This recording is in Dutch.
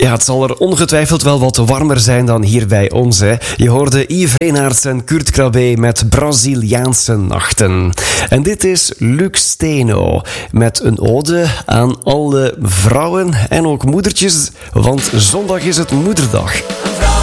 Ja, het zal er ongetwijfeld wel wat warmer zijn dan hier bij ons. Hè. Je hoorde Yves Reinards en Kurt Krabbe met Braziliaanse nachten. En dit is Luc Steno met een ode aan alle vrouwen en ook moedertjes, want zondag is het moederdag.